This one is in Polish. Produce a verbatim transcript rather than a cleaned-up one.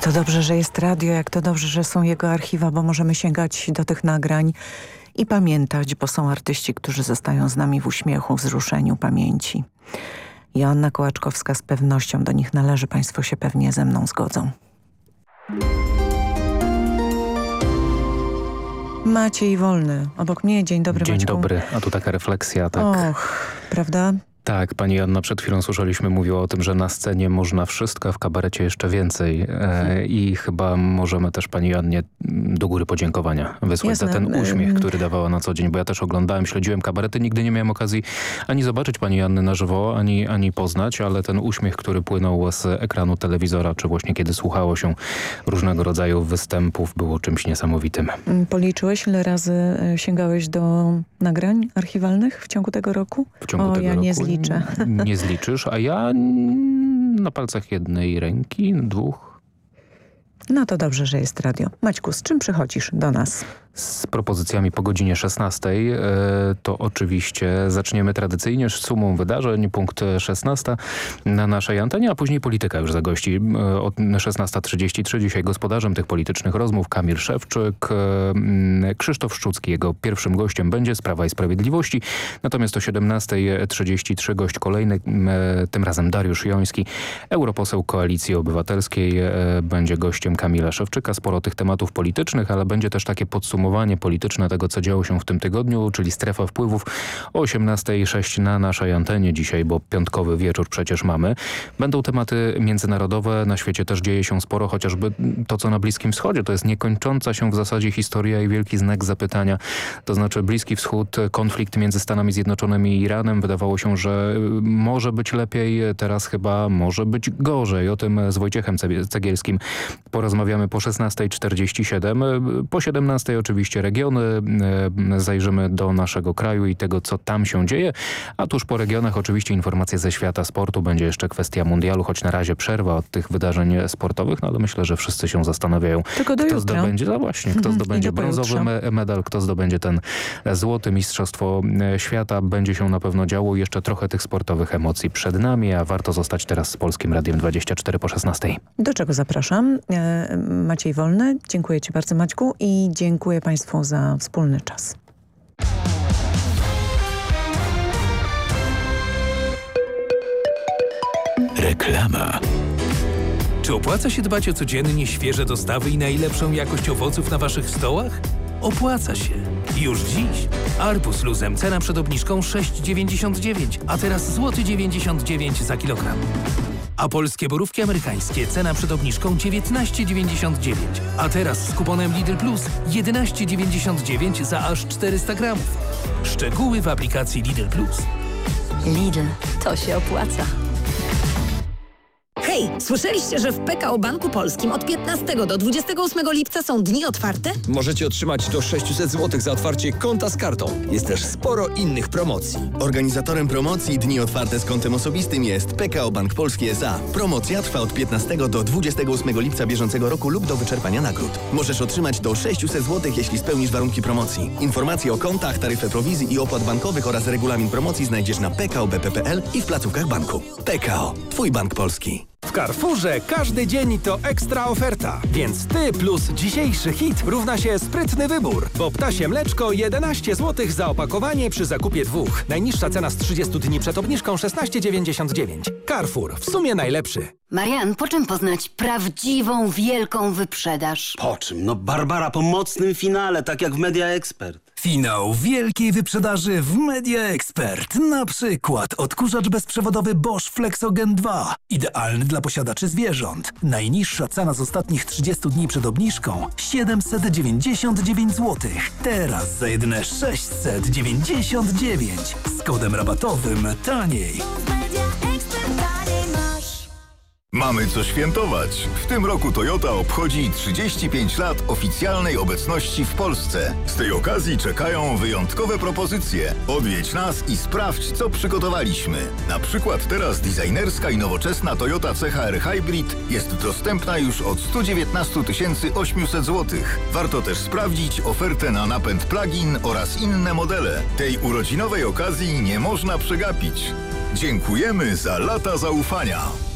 to dobrze, że jest radio, jak to dobrze, że są jego archiwa, bo możemy sięgać do tych nagrań i pamiętać, bo są artyści, którzy zostają z nami w uśmiechu, wzruszeniu pamięci. Joanna Kołaczkowska z pewnością do nich należy, państwo się pewnie ze mną zgodzą. Maciej Wolny, obok mnie. Dzień dobry, Dzień Maćku. dobry, a tu taka refleksja, tak? Och, prawda? Tak, pani Joanna przed chwilą słyszeliśmy, mówiła o tym, że na scenie można wszystko, a w kabarecie jeszcze więcej. E, I chyba możemy też pani Joannie do góry podziękowania wysłać Jasne. za ten uśmiech, który dawała na co dzień, bo ja też oglądałem, śledziłem kabarety, nigdy nie miałem okazji ani zobaczyć pani Joanny na żywo, ani, ani poznać, ale ten uśmiech, który płynął z ekranu telewizora, czy właśnie kiedy słuchało się różnego rodzaju występów, było czymś niesamowitym. Policzyłeś, ile razy sięgałeś do nagrań archiwalnych w ciągu tego roku? W ciągu o, tego ja roku nie zliczę. Nie zliczysz, a ja na palcach jednej ręki, dwóch. No to dobrze, że jest radio. Maćku, z czym przychodzisz do nas? Z propozycjami po godzinie szesnastej. E, to oczywiście zaczniemy tradycyjnie z sumą wydarzeń, punkt szesnasty na naszej antenie, a później polityka już zagości. E, od szesnasta trzydzieści trzy dzisiaj gospodarzem tych politycznych rozmów Kamil Szewczyk. E, Krzysztof Szczucki jego pierwszym gościem będzie z Prawa i Sprawiedliwości. Natomiast o siedemnasta trzydzieści trzy gość kolejny, e, tym razem Dariusz Joński, europoseł Koalicji Obywatelskiej, e, będzie gościem Kamila Szewczyka. Sporo tych tematów politycznych, ale będzie też takie podsumowanie polityczne tego, co działo się w tym tygodniu, czyli strefa wpływów o osiemnasta sześć na naszej antenie dzisiaj, bo piątkowy wieczór przecież mamy. Będą tematy międzynarodowe, na świecie też dzieje się sporo, chociażby to, co na Bliskim Wschodzie. To jest niekończąca się w zasadzie historia i wielki znak zapytania. To znaczy Bliski Wschód, konflikt między Stanami Zjednoczonymi i Iranem. Wydawało się, że może być lepiej, teraz chyba może być gorzej. O tym z Wojciechem Cegielskim porozmawiamy po szesnasta czterdzieści siedem. Po siedemnastej oczywiście regiony. Zajrzymy do naszego kraju i tego, co tam się dzieje. A tuż po regionach oczywiście informacje ze świata sportu. Będzie jeszcze kwestia mundialu, choć na razie przerwa od tych wydarzeń sportowych, no ale myślę, że wszyscy się zastanawiają, Tylko do kto jutra. zdobędzie, no właśnie, kto zdobędzie brązowy me medal, kto zdobędzie ten złoty. Mistrzostwo świata. Będzie się na pewno działo. Jeszcze trochę tych sportowych emocji przed nami, a warto zostać teraz z Polskim Radiem dwadzieścia cztery po szesnastej. Do czego zapraszam? E, Maciej Wolny. Dziękuję ci bardzo, Maćku, i dziękuję państwu za wspólny czas. Reklama. Czy opłaca się dbać o codziennie świeże dostawy i najlepszą jakość owoców na waszych stołach? Opłaca się. Już dziś. Arbuz luzem cena przed obniżką sześć dziewięćdziesiąt dziewięć, a teraz złoty dziewięćdziesiąt dziewięć za kilogram. A polskie borówki amerykańskie cena przed obniżką dziewiętnaście dziewięćdziesiąt dziewięć, a teraz z kuponem Lidl Plus jedenaście dziewięćdziesiąt dziewięć za aż czterysta gramów. Szczegóły w aplikacji Lidl Plus. Lidl, to się opłaca. Hej, słyszeliście, że w P K O Banku Polskim od piętnastego do dwudziestego ósmego lipca są dni otwarte? Możecie otrzymać do sześćset złotych za otwarcie konta z kartą. Jest też sporo innych promocji. Organizatorem promocji Dni Otwarte z kontem osobistym jest P K O Bank Polski S A. Promocja trwa od piętnastego do dwudziestego ósmego lipca bieżącego roku lub do wyczerpania nagród. Możesz otrzymać do sześćset złotych, jeśli spełnisz warunki promocji. Informacje o kontach, taryfę prowizji i opłat bankowych oraz regulamin promocji znajdziesz na p k o b p kropka p l i w placówkach banku. P K O. Twój bank polski. W Carrefourze każdy dzień to ekstra oferta, więc ty plus dzisiejszy hit równa się sprytny wybór, bo ptasie mleczko jedenaście złotych za opakowanie przy zakupie dwóch. Najniższa cena z trzydziestu dni przed obniżką szesnaście dziewięćdziesiąt dziewięć. Carrefour, w sumie najlepszy. Marian, po czym poznać prawdziwą, wielką wyprzedaż? Po czym? No Barbara, po mocnym finale, tak jak w Media Expert. Finał wielkiej wyprzedaży w Media Expert. Na przykład odkurzacz bezprzewodowy Bosch Flexogen dwa. Idealny dla posiadaczy zwierząt. Najniższa cena z ostatnich trzydziestu dni przed obniżką siedemset dziewięćdziesiąt dziewięć złotych. Teraz za jedyne sześćset dziewięćdziesiąt dziewięć. Z kodem rabatowym taniej. Mamy co świętować. W tym roku Toyota obchodzi trzydzieści pięć lat oficjalnej obecności w Polsce. Z tej okazji czekają wyjątkowe propozycje. Odwiedź nas i sprawdź, co przygotowaliśmy. Na przykład teraz designerska i nowoczesna Toyota C H R Hybrid jest dostępna już od sto dziewiętnaście tysięcy osiemset złotych. Warto też sprawdzić ofertę na napęd plug-in oraz inne modele. Tej urodzinowej okazji nie można przegapić. Dziękujemy za lata zaufania.